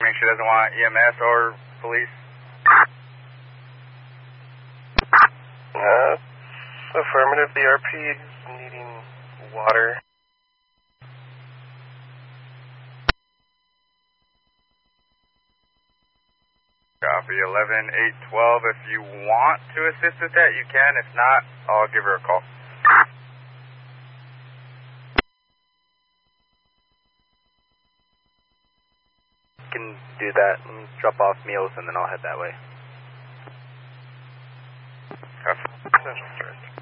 confirming she doesn't want EMS or police. Affirmative, the RP is needing water. Copy, 11-812. If you want to assist with that, you can. If not, I'll give her a call. Can do that. Let me drop off meals and then I'll head that way. Copy.